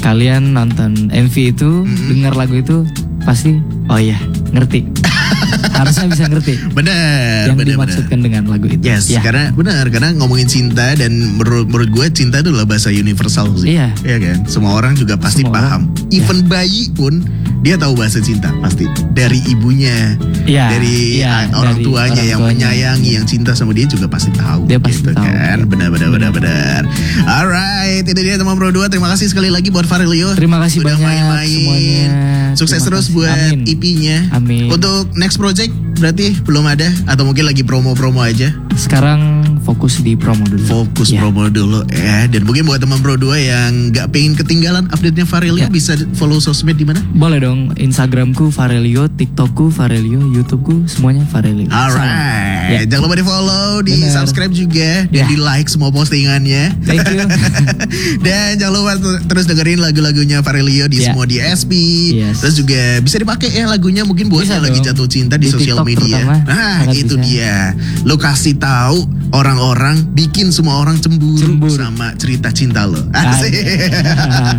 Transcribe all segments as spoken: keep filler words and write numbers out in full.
kalian nonton M V itu, mm-hmm. dengar lagu itu pasti oh iya ngerti. Harusnya bisa ngerti. Benar. Yang benar, dimaksudkan benar. dengan lagu itu. Yes, ya. karena benar karena ngomongin cinta dan menurut menurut gue cinta itu adalah bahasa universal sih. Iya. Iya kan? Semua orang juga pasti Semua paham. orang, Even ya. bayi pun dia tahu bahasa cinta pasti dari ibunya, ya, dari ya, orang dari tuanya orang yang tuanya. menyayangi, yang cinta sama dia juga pasti tahu. Dia pasti gitu tahu. Kan? Benar, benar, benar, benar. Alright, itu dia teman Pro dua. Terima kasih sekali lagi buat Farelio. Terima kasih udah banyak main-main. semuanya. Sukses Terima terus kasih. buat Amin. E P-nya. Amin. Untuk next project berarti belum ada atau mungkin lagi promo-promo aja? Sekarang fokus di promo dulu. Fokus ya. promo dulu ya. Dan mungkin buat teman Pro dua yang nggak pengen ketinggalan update-nya Farelio, Ya. bisa follow sosmed di mana? Boleh dong, Instagramku Farelio, TikTokku Farelio, YouTubeku semuanya Farelio. Alright, Ya. jangan lupa di follow, di Bener. subscribe juga, dan Ya. di like semua postingannya. Thank you. Dan jangan lupa t- terus dengerin lagu-lagunya Farelio di Ya. semua di S P. Yes. Terus juga bisa dipakai ya lagunya mungkin buat Bisa yang lagi dong. jatuh cinta di, Di sosial TikTok media. terutama, Nah, sangat itu bisa. dia. Lo kasih tahu orang-orang, bikin semua orang cemburu, Cemburu. sama cerita cinta lo. Asik. Ah,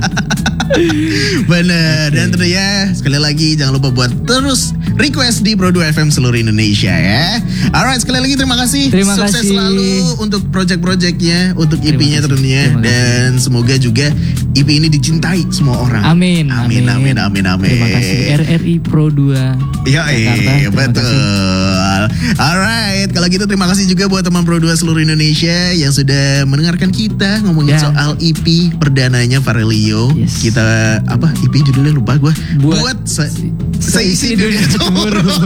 Bener. Dan tentunya sekali lagi jangan lupa buat terus request di Pro dua F M seluruh Indonesia ya. Alright, sekali lagi terima kasih. Terima Sukses kasih. selalu untuk project-projectnya, untuk E Terima P-nya kasih. tentunya. Terima kasih. Dan semoga juga E P ini dicintai semua orang. Amin. Amin, amin, amin, amin. Terima kasih R R I Pro dua Ya, Jakarta. iya, Terima betul. kasih. Alright, kalau gitu terima kasih juga buat teman Pro dua seluruh Indonesia yang sudah mendengarkan kita ngomongin Ya. soal E P perdananya Farelio. Yes. Kita apa E P judulnya lupa gue. Buat Buat, se- seisi seisi dunia dunia cemburu. cemburu.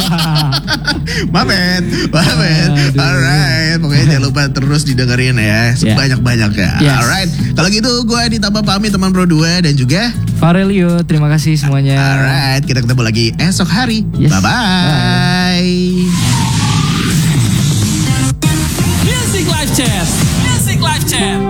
Mamet, mamet. Aduh. Alright, pokoknya jangan lupa terus didengerin ya sebanyak-banyaknya. Yes. Alright, kalau gitu gue ditambah pamit teman Pro dua dan juga Farelio, terima kasih semuanya. alright, kita ketemu lagi esok hari. Yes. Bye-bye. Music Live Chat. Music Live Chat.